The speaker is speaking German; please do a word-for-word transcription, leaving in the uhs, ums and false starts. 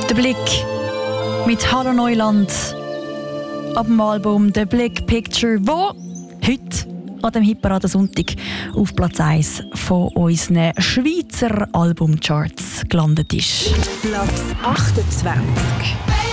Der Blick mit Hallo Neuland ab dem Album The Blick Picture, wo heute an dem Hitparade Sonntag auf Platz eins von unseren Schweizer Albumcharts gelandet ist. Platz achtundzwanzig.